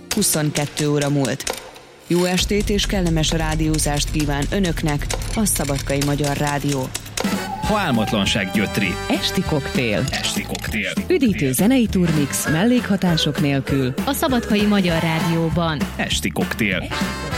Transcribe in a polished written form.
22 óra múlt. Jó estét és kellemes rádiózást kíván önöknek a Szabadkai Magyar Rádió. Ha álmatlanság gyötri. Esti koktél. Esti koktél. Üdítő zenei turmix mellékhatások nélkül. A Szabadkai Magyar Rádióban. Esti koktél.